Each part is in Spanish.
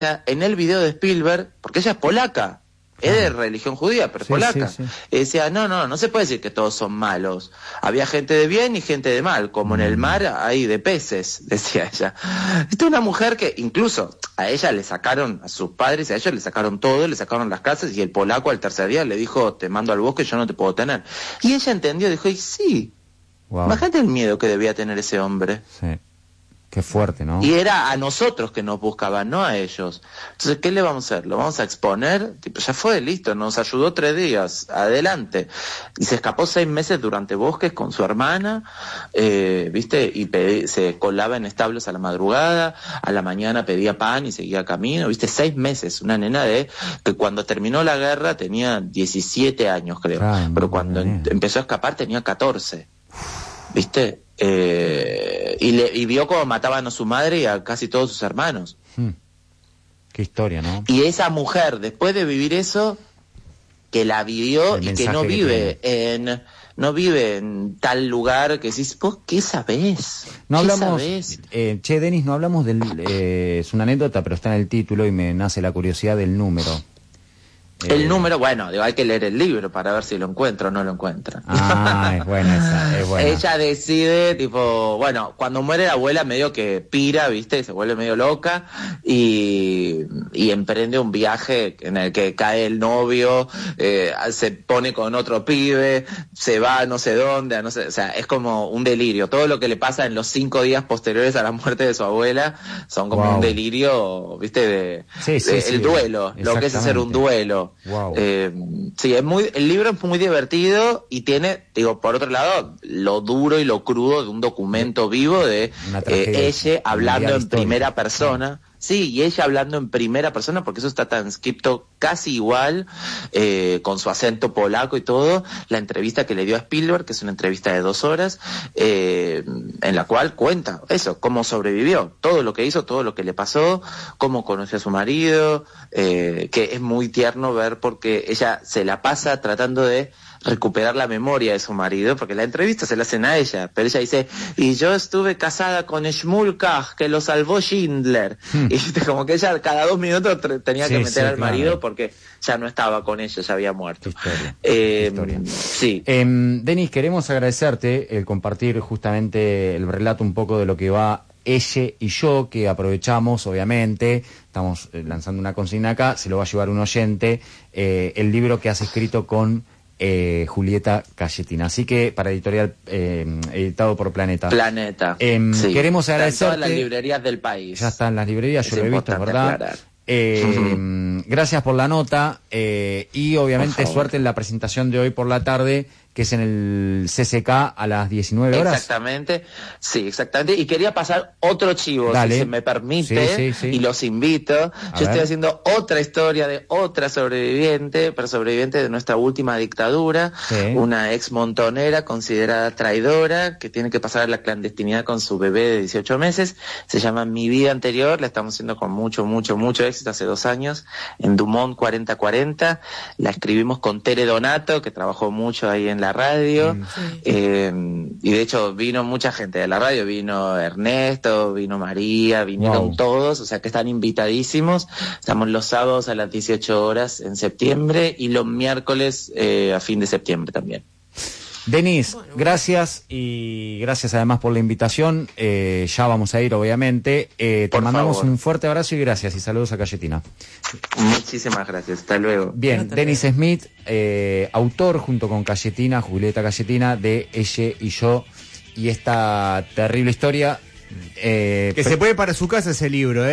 en el video de Spielberg, porque ella es polaca, es de religión judía, pero es polaca. Sí. Y decía, no se puede decir que todos son malos. Había gente de bien y gente de mal, como en el mar hay de peces, decía ella. Esta es una mujer que incluso a ella le sacaron, a sus padres, a ellos le sacaron todo, le sacaron las casas, y el polaco al tercer día le dijo, te mando al bosque, yo no te puedo tener. Y ella entendió, dijo, y sí, imagínate el miedo que debía tener ese hombre. Sí. Qué fuerte, ¿no? Y era a nosotros que nos buscaban, no a ellos. Entonces, ¿qué le vamos a hacer? ¿Lo vamos a exponer? Tipo, ya fue, listo, nos ayudó 3 días, adelante. Y se escapó 6 meses durante bosques con su hermana, ¿viste? Y se colaba en establos a la madrugada, a la mañana pedía pan y seguía camino, ¿viste? 6 meses, una nena que cuando terminó la guerra tenía 17 años, creo. Pero cuando empezó a escapar tenía 14, ¿viste? Y vio cómo mataban a su madre y a casi todos sus hermanos. Qué historia, ¿no? Y esa mujer, después de vivir eso, que la vivió y que no vive en tal lugar, que decís, ¿vos qué sabés? No hablamos, Denis, no hablamos del... es una anécdota, pero está en el título y me nace la curiosidad del número. El número, bueno, hay que leer el libro para ver si lo encuentra o no lo encuentra. Es buena esa, es buena. Ella decide, tipo, bueno, cuando muere la abuela medio que pira, ¿viste? Se vuelve medio loca y emprende un viaje en el que cae el novio, se pone con otro pibe, se va a no sé dónde, o sea, es como un delirio. Todo lo que le pasa en los 5 días posteriores a la muerte de su abuela son como un delirio, ¿viste? El duelo, lo que es hacer un duelo. Sí, el libro es muy divertido y tiene, digo, por otro lado, lo duro y lo crudo de un documento vivo de ella hablando en primera persona. Sí, y ella hablando en primera persona, porque eso está transcripto casi igual, con su acento polaco y todo, la entrevista que le dio a Spielberg, que es una entrevista de 2 horas, en la cual cuenta eso, cómo sobrevivió, todo lo que hizo, todo lo que le pasó, cómo conoció a su marido, que es muy tierno ver porque ella se la pasa tratando de recuperar la memoria de su marido, porque la entrevista se la hacen a ella, pero ella dice, y yo estuve casada con Schmulkach, que lo salvó Schindler, y como que ella cada 2 minutos tenía que meter al marido porque ya no estaba con ella, ya había muerto. Historia. Sí. Denis, queremos agradecerte el compartir justamente el relato un poco de lo que va ella y yo, que aprovechamos, obviamente, estamos lanzando una consigna acá, se lo va a llevar un oyente, el libro que has escrito con Julieta Cayetina, así que para editorial editado por Planeta. Sí. Queremos agradecerte. Está en todas las librerías del país. Ya está en las librerías, yo lo he visto, ¿verdad? Gracias por la nota y obviamente suerte en la presentación de hoy por la tarde, que es en el CCK a las 19 horas. Exactamente, sí, exactamente. Y quería pasar otro chivo, si se me permite, y los invito. Yo estoy haciendo otra historia de otra sobreviviente, pero sobreviviente de nuestra última dictadura, una ex montonera considerada traidora, que tiene que pasar a la clandestinidad con su bebé de 18 meses. Se llama Mi Vida Anterior, la estamos haciendo con mucho éxito hace 2 años, en Dumont 4040. La escribimos con Tere Donato, que trabajó mucho ahí en la radio, y de hecho vino mucha gente de la radio, vino Ernesto, vino María, vinieron todos, o sea que están invitadísimos. Estamos los sábados a las 18 horas en septiembre y los miércoles a fin de septiembre también. Denis, gracias, y gracias además por la invitación. Ya vamos a ir, obviamente. Te mandamos un fuerte abrazo y gracias, y saludos a Cayetina. Muchísimas gracias, hasta luego. Bien, Denis Smith, autor junto con Cayetina, Julieta Cayetina, de Ella y Yo, y esta terrible historia. Que se puede para su casa ese libro,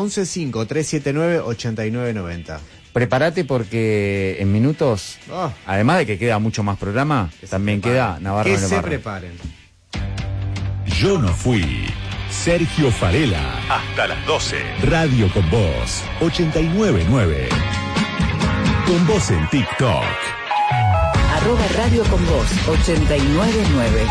11-5-379-8990. Prepárate porque en minutos, además de que queda mucho más programa, también queda Navarro en el Barrio. Que se preparen. Yo no fui. Sergio Farela. Hasta las 12. Radio con Voz 899. Con Voz en TikTok. @Radio con Voz 899.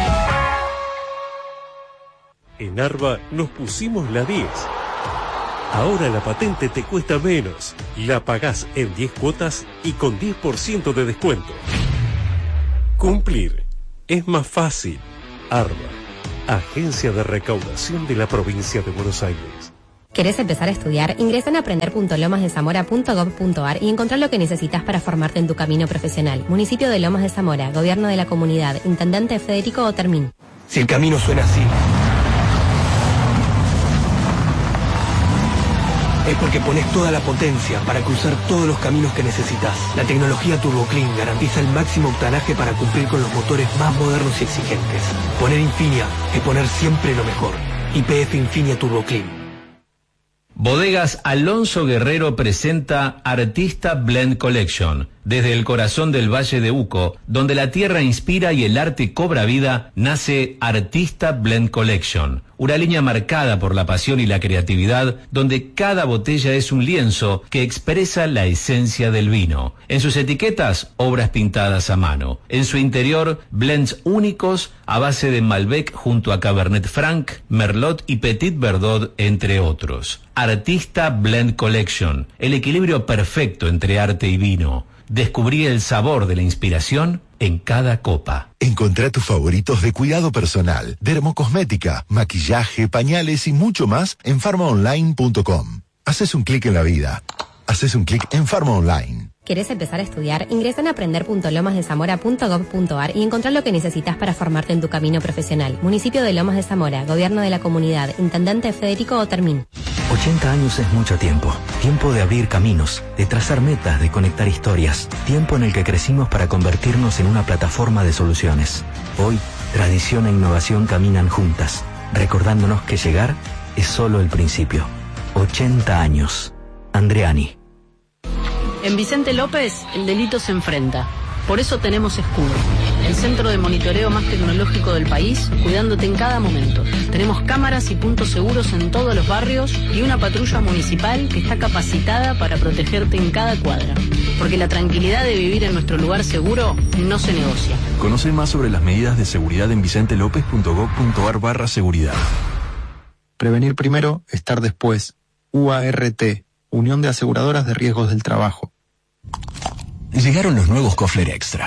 En Arba nos pusimos la 10. Ahora la patente te cuesta menos. La pagás en 10 cuotas y con 10% de descuento. Cumplir es más fácil. Arba, Agencia de Recaudación de la Provincia de Buenos Aires. ¿Querés empezar a estudiar? Ingresa en aprender.lomasdezamora.gov.ar y encontrar lo que necesitas para formarte en tu camino profesional. Municipio de Lomas de Zamora, Gobierno de la Comunidad, Intendente Federico Otermin. Si el camino suena así, es porque pones toda la potencia para cruzar todos los caminos que necesitas. La tecnología TurboClean garantiza el máximo octanaje para cumplir con los motores más modernos y exigentes. Poner Infinia es poner siempre lo mejor. YPF Infinia TurboClean. Bodegas Alonso Guerrero presenta Artista Blend Collection. Desde el corazón del Valle de Uco, donde la tierra inspira y el arte cobra vida, nace Artista Blend Collection. Una línea marcada por la pasión y la creatividad, donde cada botella es un lienzo que expresa la esencia del vino. En sus etiquetas, obras pintadas a mano. En su interior, blends únicos a base de Malbec junto a Cabernet Franc, Merlot y Petit Verdot, entre otros. Artista Blend Collection, el equilibrio perfecto entre arte y vino. Descubrí el sabor de la inspiración en cada copa. Encontrá tus favoritos de cuidado personal, dermocosmética, maquillaje, pañales y mucho más en pharmaonline.com. Haces un clic en la vida. Haces un clic en Pharma Online. ¿Querés empezar a estudiar? Ingresa en aprender.lomasdezamora.gov.ar y encontrar lo que necesitas para formarte en tu camino profesional. Municipio de Lomas de Zamora, Gobierno de la Comunidad, Intendente Federico Otermin. 80 años es mucho tiempo. Tiempo de abrir caminos, de trazar metas, de conectar historias. Tiempo en el que crecimos para convertirnos en una plataforma de soluciones. Hoy, tradición e innovación caminan juntas, recordándonos que llegar es solo el principio. 80 años. Andreani. En Vicente López, el delito se enfrenta. Por eso tenemos Escudo, el centro de monitoreo más tecnológico del país, cuidándote en cada momento. Tenemos cámaras y puntos seguros en todos los barrios y una patrulla municipal que está capacitada para protegerte en cada cuadra. Porque la tranquilidad de vivir en nuestro lugar seguro no se negocia. Conoce más sobre las medidas de seguridad en vicentelopez.gov.ar/seguridad. Prevenir primero, estar después. UART, Unión de Aseguradoras de Riesgos del Trabajo. Llegaron los nuevos Kofler Extra.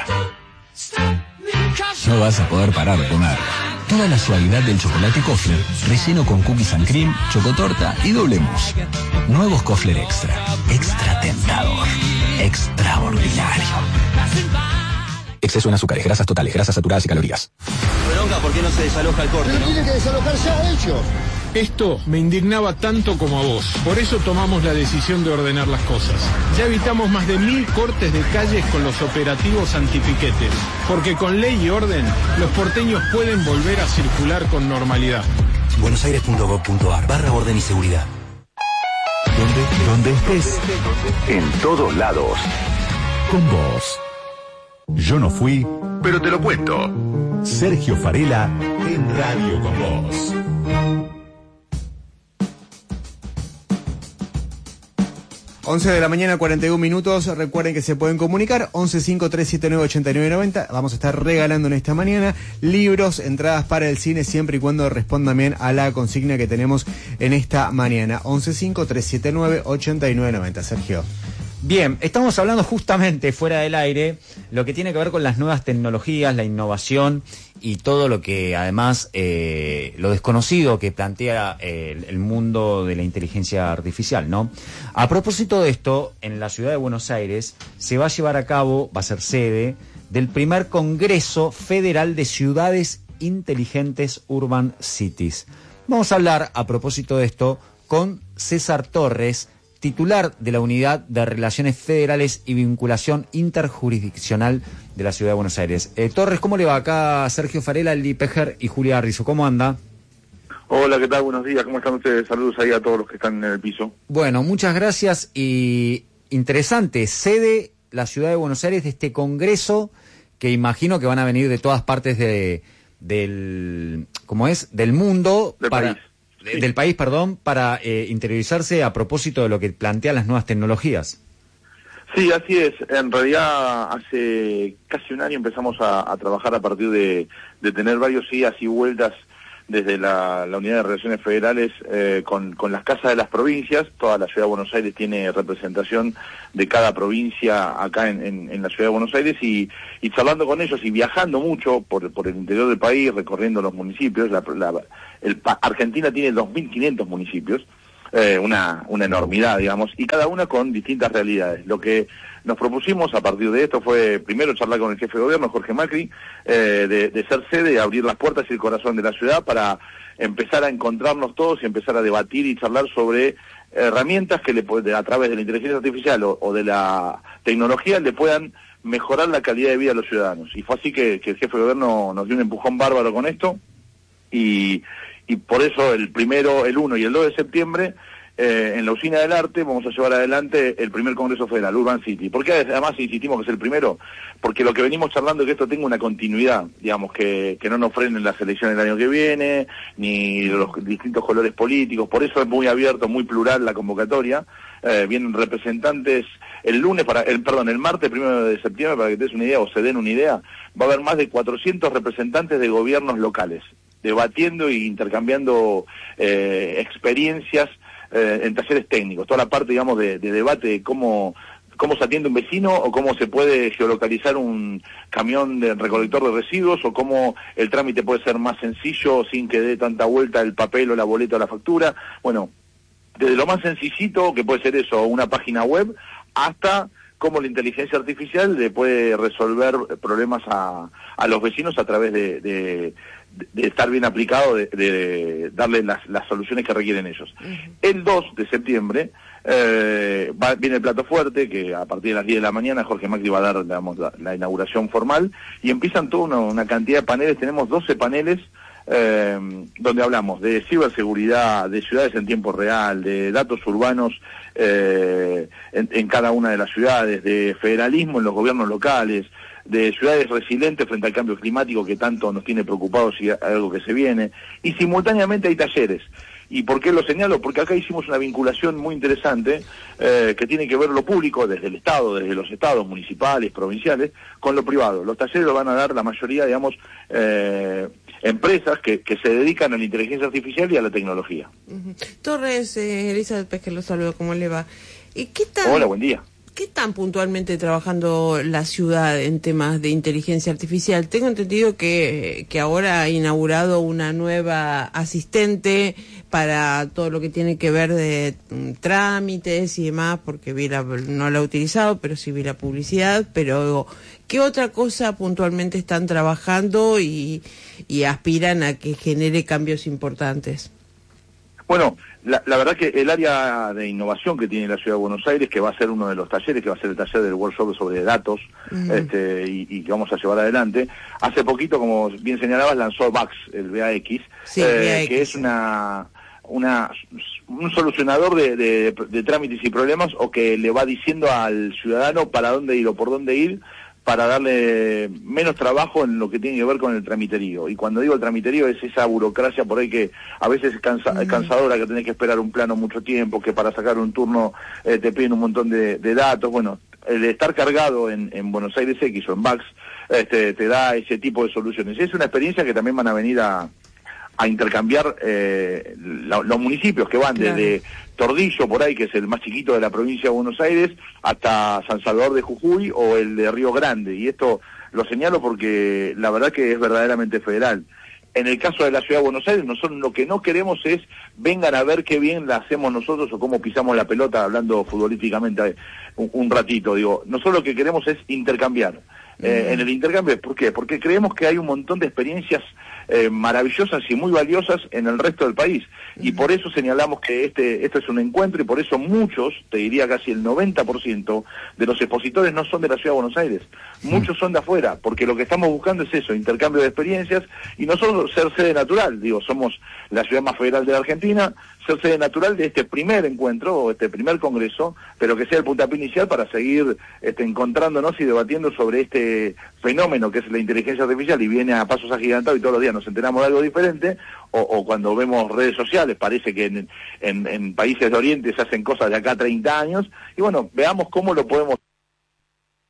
No vas a poder parar de comer. Toda la suavidad del chocolate Kofler, relleno con cookies and cream, chocotorta y doble mousse. Nuevos Kofler Extra. Extra tentador. Extraordinario. Exceso en azúcares, grasas totales, grasas saturadas y calorías. Bronca, ¿por qué no se desaloja el corte, no? Tiene que desalojarse a ellos. Esto me indignaba tanto como a vos. Por eso tomamos la decisión de ordenar las cosas. Ya evitamos más de 1000 cortes de calles con los operativos antipiquetes. Porque con ley y orden, los porteños pueden volver a circular con normalidad. buenosaires.gov.ar/orden y seguridad. Donde estés, en todos lados. Con vos. Yo no fui, pero te lo cuento. Sergio Farela en Radio con Vos. Once de la mañana, 41 minutos. Recuerden que se pueden comunicar 1153798990. Vamos a estar regalando en esta mañana libros, entradas para el cine, siempre y cuando respondan bien a la consigna que tenemos en esta mañana. 1153798990. Sergio. Bien, estamos hablando justamente fuera del aire lo que tiene que ver con las nuevas tecnologías, la innovación y todo lo que además lo desconocido que plantea el mundo de la inteligencia artificial, ¿no? A propósito de esto, en la ciudad de Buenos Aires se va a llevar a cabo, va a ser sede del primer Congreso Federal de Ciudades Inteligentes Urban Cities. Vamos a hablar a propósito de esto con César Torres, titular de la Unidad de Relaciones Federales y Vinculación Interjurisdiccional de la Ciudad de Buenos Aires. Torres, ¿cómo le va? Acá Sergio Farela, Eli Pejer y Julia Arrizo. ¿Cómo anda? Hola, ¿qué tal? Buenos días. ¿Cómo están ustedes? Saludos ahí a todos los que están en el piso. Bueno, muchas gracias y interesante. Sede la Ciudad de Buenos Aires de este congreso que imagino que van a venir de todas partes del mundo. Del país. Del país, perdón, para interiorizarse a propósito de lo que plantean las nuevas tecnologías. Sí, así es. En realidad, hace casi un año empezamos a trabajar a partir de tener varios idas y vueltas desde la Unidad de Relaciones Federales con las casas de las provincias. Toda la Ciudad de Buenos Aires tiene representación de cada provincia acá en la Ciudad de Buenos Aires y charlando con ellos y viajando mucho por el interior del país, recorriendo los municipios. Argentina tiene 2.500 municipios. una enormidad, digamos, y cada una con distintas realidades. Lo que nos propusimos a partir de esto fue primero charlar con el jefe de gobierno, Jorge Macri, de ser sede, abrir las puertas y el corazón de la ciudad para empezar a encontrarnos todos y empezar a debatir y charlar sobre herramientas que a través de la inteligencia artificial o de la tecnología le puedan mejorar la calidad de vida de los ciudadanos. Y fue así que el jefe de gobierno nos dio un empujón bárbaro con esto, y por eso el 1 y el 2 de septiembre en la Usina del Arte vamos a llevar adelante el primer Congreso Federal, Urban City. ¿Por qué además insistimos que es el primero? Porque lo que venimos charlando es que esto tenga una continuidad, digamos, que no nos frenen las elecciones del año que viene, ni los distintos colores políticos. Por eso es muy abierto, muy plural la convocatoria. Vienen representantes el martes 1 de septiembre, para que te des una idea o se den una idea, va a haber más de 400 representantes de gobiernos locales, debatiendo e intercambiando experiencias en talleres técnicos, toda la parte, digamos, de debate de cómo se atiende un vecino, o cómo se puede geolocalizar un camión de recolector de residuos, o cómo el trámite puede ser más sencillo sin que dé tanta vuelta el papel o la boleta o la factura. Bueno, desde lo más sencillito, que puede ser eso, una página web, hasta cómo la inteligencia artificial le puede resolver problemas a los vecinos a través de estar bien aplicado, de darle las soluciones que requieren ellos. El 2 de septiembre viene el plato fuerte, que a partir de las 10 de la mañana Jorge Macri va a dar, digamos, la inauguración formal, y empiezan toda una cantidad de paneles. Tenemos 12 paneles donde hablamos de ciberseguridad, de ciudades en tiempo real, de datos urbanos en cada una de las ciudades, de federalismo en los gobiernos locales, de ciudades resilientes frente al cambio climático que tanto nos tiene preocupados y algo que se viene, y simultáneamente hay talleres. ¿Y por qué lo señalo? Porque acá hicimos una vinculación muy interesante que tiene que ver lo público desde el Estado, desde los estados municipales, provinciales, con lo privado. Los talleres lo van a dar la mayoría, digamos, empresas que se dedican a la inteligencia artificial y a la tecnología. Torres, Elizabeth Pez, que lo saludo, ¿cómo le va? Hola, buen día. ¿Qué están puntualmente trabajando la ciudad en temas de inteligencia artificial? Tengo entendido que ahora ha inaugurado una nueva asistente para todo lo que tiene que ver de trámites y demás, porque no la he utilizado, pero sí vi la publicidad. Pero ¿qué otra cosa puntualmente están trabajando y aspiran a que genere cambios importantes? Bueno, la verdad que el área de innovación que tiene la Ciudad de Buenos Aires, que va a ser uno de los talleres, que va a ser el taller del workshop sobre datos, y que vamos a llevar adelante. Hace poquito, como bien señalabas, lanzó VAX, el VAX, sí, VAX, que es un solucionador de trámites y problemas, o que le va diciendo al ciudadano para dónde ir o por dónde ir, para darle menos trabajo en lo que tiene que ver con el tramiterío. Y cuando digo el tramiterío es esa burocracia por ahí que a veces es cansadora, que tenés que esperar un plano mucho tiempo, que para sacar un turno te piden un montón de datos. Bueno, el estar cargado en Buenos Aires X o en VAX te da ese tipo de soluciones. Es una experiencia que también van a venir a intercambiar los municipios, que van desde Tordillo, por ahí, que es el más chiquito de la provincia de Buenos Aires, hasta San Salvador de Jujuy o el de Río Grande. Y esto lo señalo porque la verdad que es verdaderamente federal. En el caso de la Ciudad de Buenos Aires, nosotros lo que no queremos es vengan a ver qué bien la hacemos nosotros o cómo pisamos la pelota, hablando futbolísticamente un ratito. Digo, nosotros lo que queremos es intercambiar. En el intercambio, ¿por qué? Porque creemos que hay un montón de experiencias maravillosas y muy valiosas en el resto del país, y por eso señalamos que esto es un encuentro, y por eso muchos, te diría casi el 90% de los expositores no son de la Ciudad de Buenos Aires, muchos son de afuera, porque lo que estamos buscando es eso, intercambio de experiencias, y nosotros ser sede natural, digo, somos la ciudad más federal de la Argentina, ser sede natural de este primer encuentro, o este primer congreso, pero que sea el puntapié inicial para seguir encontrándonos y debatiendo sobre este fenómeno que es la inteligencia artificial, y viene a pasos agigantados y todos los días nos enteramos de algo diferente, o cuando vemos redes sociales parece que en países de Oriente se hacen cosas de acá a 30 años, y bueno, veamos cómo lo podemos